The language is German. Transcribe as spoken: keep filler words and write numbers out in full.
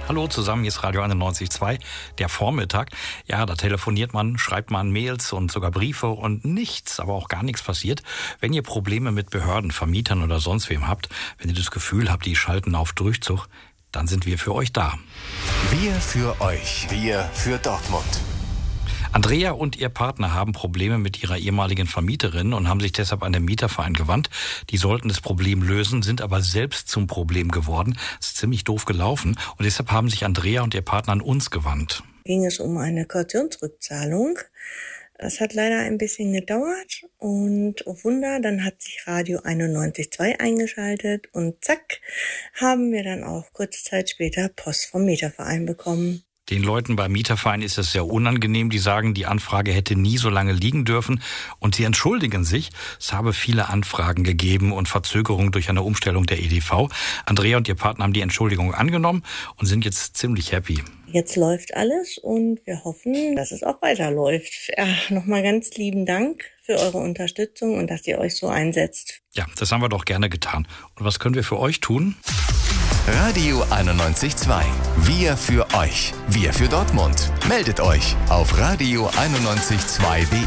Hallo zusammen, hier ist Radio einundneunzig Komma zwei, der Vormittag. Ja, da telefoniert man, schreibt man Mails und sogar Briefe und nichts, aber auch gar nichts passiert. Wenn ihr Probleme mit Behörden, Vermietern oder sonst wem habt, wenn ihr das Gefühl habt, die schalten auf Durchzug, dann sind wir für euch da. Wir für euch. Wir für Dortmund. Andrea und ihr Partner haben Probleme mit ihrer ehemaligen Vermieterin und haben sich deshalb an den Mieterverein gewandt. Die sollten das Problem lösen, sind aber selbst zum Problem geworden. Das ist ziemlich doof gelaufen und deshalb haben sich Andrea und ihr Partner an uns gewandt. Ging es um eine Kautionsrückzahlung. Das hat leider ein bisschen gedauert und oh Wunder, dann hat sich Radio einundneunzig Komma zwei eingeschaltet und zack, haben wir dann auch kurze Zeit später Post vom Mieterverein bekommen. Den Leuten beim Mieterverein ist es sehr unangenehm. Die sagen, die Anfrage hätte nie so lange liegen dürfen. Und sie entschuldigen sich. Es habe viele Anfragen gegeben und Verzögerungen durch eine Umstellung der E D V. Andrea und ihr Partner haben die Entschuldigung angenommen und sind jetzt ziemlich happy. Jetzt läuft alles und wir hoffen, dass es auch weiterläuft. Ja, nochmal ganz lieben Dank für eure Unterstützung und dass ihr euch so einsetzt. Ja, das haben wir doch gerne getan. Und was können wir für euch tun? Radio einundneunzig Komma zwei. Wir für euch. Wir für Dortmund. Meldet euch auf radio einundneunzig Komma zwei punkt de.